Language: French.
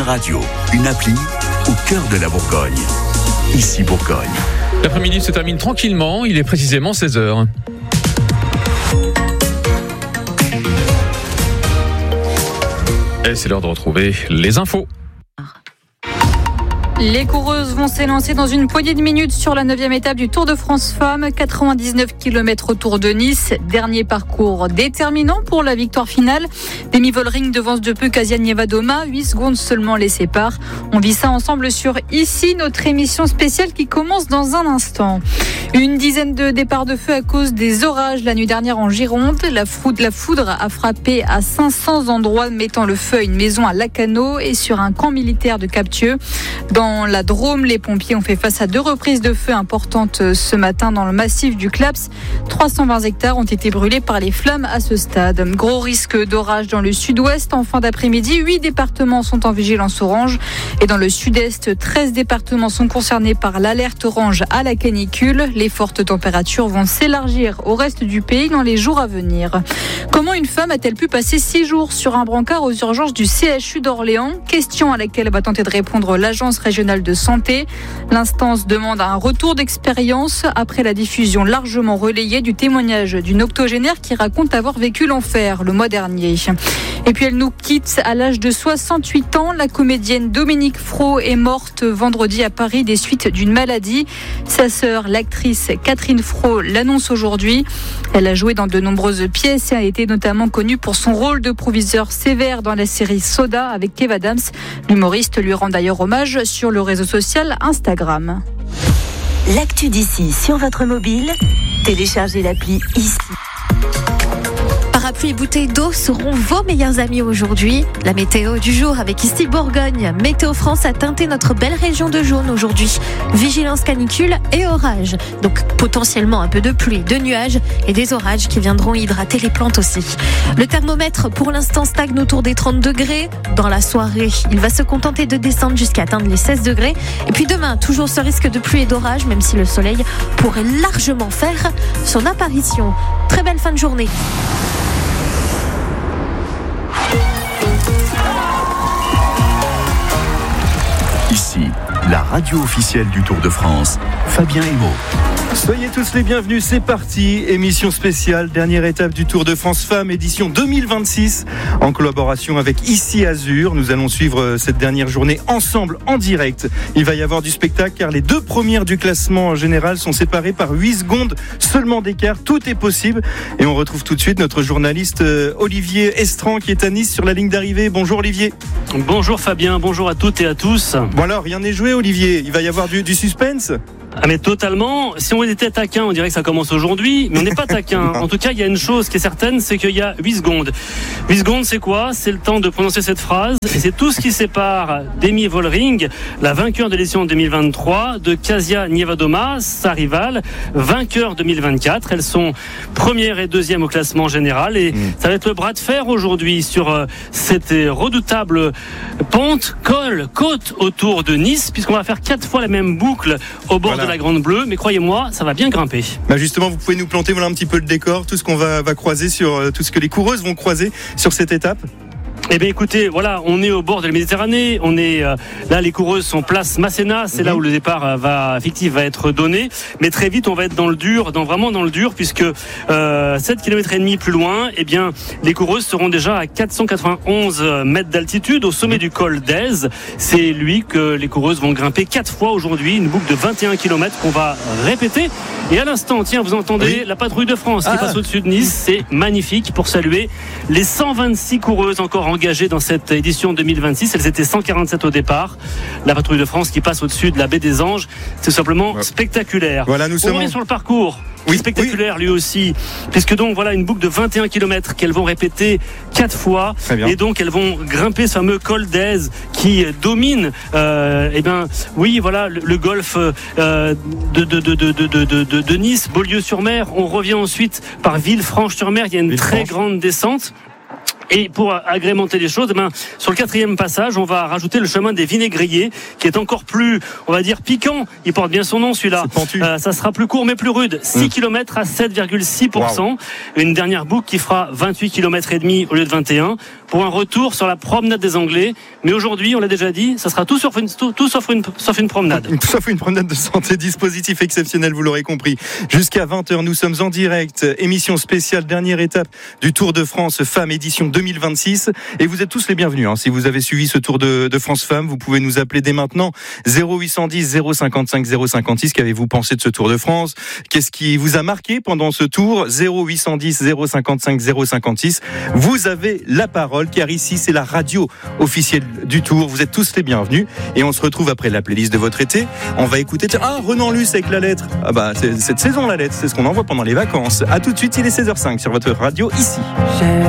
radio, une appli au cœur de la Bourgogne. Ici Bourgogne. L'après-midi se termine tranquillement, il est précisément 16h. Et c'est l'heure de retrouver les infos. Les coureuses vont s'élancer dans une poignée de minutes sur la 9e étape du Tour de France Femmes, 99 km autour de Nice. Dernier parcours déterminant pour la victoire finale. Demi Vollering devance de peu Kasia Nievadoma, 8 secondes seulement les séparent. On vit ça ensemble sur Ici, notre émission spéciale qui commence dans un instant. Une dizaine de départs de feu à cause des orages la nuit dernière en Gironde. La foudre a frappé à 500 endroits, mettant le feu à une maison à Lacanau et sur un camp militaire de Captieux. Dans la Drôme, les pompiers ont fait face à 2 reprises de feu importantes ce matin dans le massif du Claps. 320 hectares ont été brûlés par les flammes à ce stade. Gros risque d'orage dans le sud-ouest. En fin d'après-midi, 8 départements sont en vigilance orange. Et dans le sud-est, 13 départements sont concernés par l'alerte orange à la canicule. Les fortes températures vont s'élargir au reste du pays dans les jours à venir. Comment une femme a-t-elle pu passer 6 jours sur un brancard aux urgences du CHU d'Orléans? Question à laquelle va tenter de répondre l'Agence régionale de santé. L'instance demande un retour d'expérience après la diffusion largement relayée du témoignage d'une octogénaire qui raconte avoir vécu l'enfer le mois dernier. Et puis elle nous quitte à l'âge de 68 ans. La comédienne Dominique Fro est morte vendredi à Paris des suites d'une maladie. Sa sœur, l'actrice Catherine Fro, l'annonce aujourd'hui. Elle a joué dans de nombreuses pièces et a été notamment connue pour son rôle de proviseur sévère dans la série Soda avec Kev Adams. L'humoriste lui rend d'ailleurs hommage sur le réseau social Instagram. L'actu d'ici sur votre mobile, téléchargez l'appli Ici. Parapluie et bouteilles d'eau seront vos meilleurs amis aujourd'hui. La météo du jour avec Ici Bourgogne. Météo France a teinté notre belle région de jaune aujourd'hui. Vigilance canicule et orage. Donc potentiellement un peu de pluie, de nuages et des orages qui viendront hydrater les plantes aussi. Le thermomètre pour l'instant stagne autour des 30 degrés. Dans la soirée, il va se contenter de descendre jusqu'à atteindre les 16 degrés. Et puis demain, toujours ce risque de pluie et d'orage, même si le soleil pourrait largement faire son apparition. Très belle fin de journée. Ici, la radio officielle du Tour de France, Fabien Hémaud. Soyez tous les bienvenus, c'est parti. Émission spéciale, dernière étape du Tour de France Femmes, édition 2026, en collaboration avec Ici Azur. Nous allons suivre cette dernière journée ensemble, en direct. Il va y avoir du spectacle car les 2 premières du classement général sont séparées par 8 secondes seulement d'écart. Tout est possible. Et on retrouve tout de suite notre journaliste Olivier Estran qui est à Nice sur la ligne d'arrivée. Bonjour Olivier. Bonjour Fabien, bonjour à toutes et à tous. Bon alors, rien n'est joué Olivier, il va y avoir du suspense. Ah mais totalement, si on était taquin, on dirait que ça commence aujourd'hui, mais on n'est pas taquin. En tout cas, il y a une chose qui est certaine, c'est qu'il y a 8 secondes. 8 secondes, c'est quoi? C'est le temps de prononcer cette phrase, et c'est tout ce qui sépare Demi Vollering, la vainqueur de l'édition 2023, de Kasia Nievadoma, sa rivale, vainqueur 2024. Elles sont première et deuxième au classement général, et ça va être le bras de fer aujourd'hui sur cette redoutable pente, côte autour de Nice, puisqu'on va faire 4 fois la même boucle au bord de la Grande Bleue, mais croyez-moi, ça va bien grimper. Justement, vous pouvez nous planter un petit peu le décor, tout ce qu'on va croiser sur tout ce que les coureuses vont croiser sur cette étape. Eh bien écoutez, voilà, on est au bord de la Méditerranée, on est là, les coureuses sont place Masséna, c'est là où le départ va être donné, mais très vite on va être vraiment dans le dur, puisque 7 km et demi plus loin, eh bien les coureuses seront déjà à 491 mètres d'altitude au sommet du col d'Aise. C'est lui que les coureuses vont grimper 4 fois aujourd'hui, une boucle de 21 km qu'on va répéter. Et à l'instant, tiens, vous entendez la patrouille de France qui passe au-dessus de Nice, c'est magnifique pour saluer les 126 coureuses encore engagées dans cette édition 2026. Elles étaient 147 au départ. La patrouille de France qui passe au-dessus de la baie des Anges, c'est simplement spectaculaire. Voilà, nous sommes sur le parcours. Spectaculaire lui aussi, puisque donc voilà une boucle de 21 km qu'elles vont répéter 4 fois, et donc elles vont grimper ce fameux col d'Aise qui domine le golfe de Nice, Beaulieu-sur-Mer. On revient ensuite par Villefranche-sur-Mer, il y a une très grande descente. Et pour agrémenter les choses, sur le 4e passage, on va rajouter le chemin des Vinaigriers, qui est encore plus, on va dire, piquant. Il porte bien son nom, celui-là. Ça sera plus court mais plus rude. 6 km à 7,6%. Wow. Une dernière boucle qui fera 28 km et demi au lieu de 21 pour un retour sur la promenade des Anglais. Mais aujourd'hui, on l'a déjà dit, ça sera tout sauf une promenade. Sauf une promenade de santé, dispositif exceptionnel, vous l'aurez compris. Jusqu'à 20h, nous sommes en direct. Émission spéciale, dernière étape du Tour de France Femmes, édition 2026. Et vous êtes tous les bienvenus. Si vous avez suivi ce Tour de France Femmes, vous pouvez nous appeler dès maintenant. 0810 055 056. Qu'avez-vous pensé de ce Tour de France? Qu'est-ce qui vous a marqué pendant ce Tour? 0810 055 056. Vous avez la parole, car ici, c'est la radio officielle du Tour. Vous êtes tous les bienvenus. Et on se retrouve après la playlist de votre été. On va écouter Renan Luce avec La Lettre. C'est cette saison La Lettre, c'est ce qu'on envoie pendant les vacances. À tout de suite, il est 16h05 sur votre radio ici.